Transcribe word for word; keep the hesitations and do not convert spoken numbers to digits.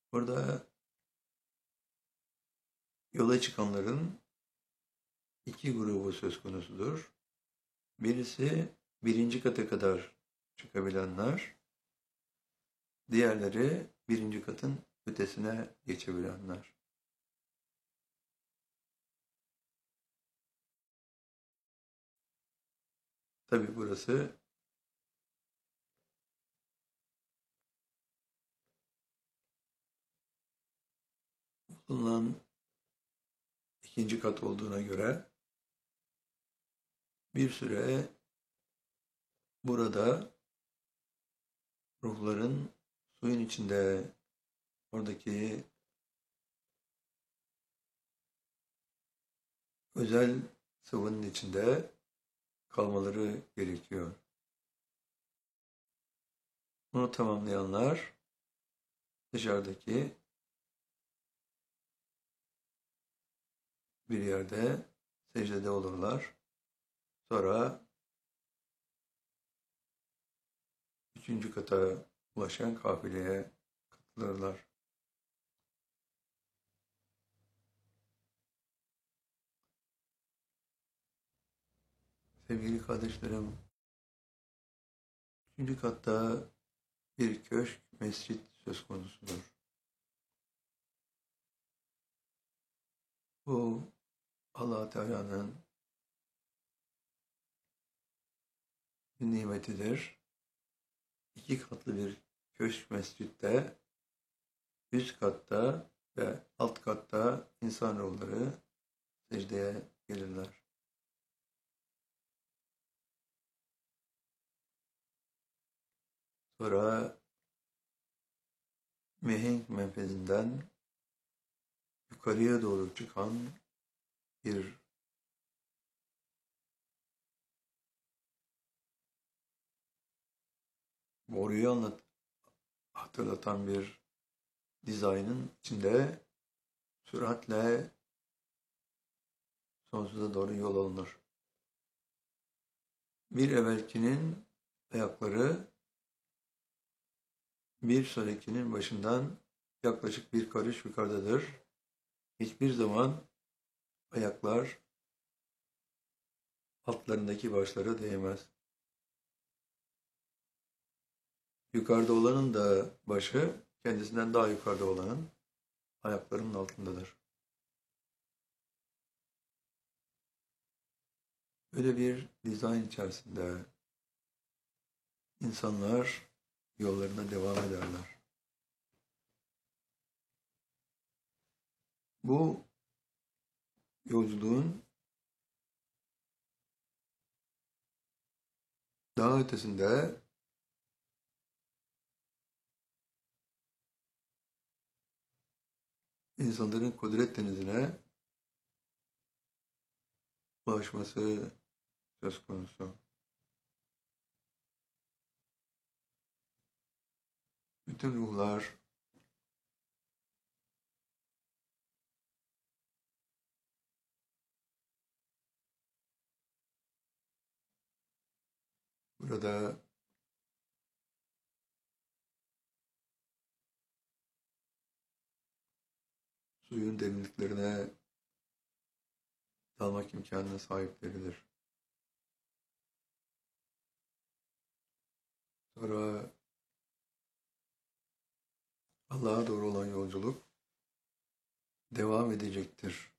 Burada yola çıkanların iki grubu söz konusudur. Birisi birinci kata kadar çıkabilenler, diğerleri birinci katın ötesine geçebilenler. Tabi burası bulunan ikinci kat olduğuna göre bir süre burada ruhların suyun içinde, oradaki özel sıvının içinde kalmaları gerekiyor. Bunu tamamlayanlar dışarıdaki bir yerde secdede olurlar. Sonra üçüncü kata ulaşan kafileye katılırlar. Sevgili kardeşlerim, üçüncü katta bir köşk, mescit söz konusudur. Bu Allah Teala'nın bir nimetidir. İki katlı bir köşk mescitte, üst katta ve alt katta insan ruhları secdeye gelirler. Sonra mihenk menfezinden yukarıya doğru çıkan bir boruyu anlat, hatırlatan bir dizaynın içinde süratle sonsuza doğru yol alınır. Bir evvelkinin ayakları bir sonrakinin başından yaklaşık bir karış yukarıdadır. Hiçbir zaman ayaklar altlarındaki başlara değmez. Yukarıda olanın da başı kendisinden daha yukarıda olanın ayaklarının altındadır. Böyle bir dizayn içerisinde insanlar yollarına devam ederler. Bu yolculuğun daha ötesinde insanların kudret denizine ulaşması söz konusu. Bütün ruhlar burada suyun derinliklerine dalmak imkanına sahipleridir. Sonra Allah'a doğru olan yolculuk devam edecektir.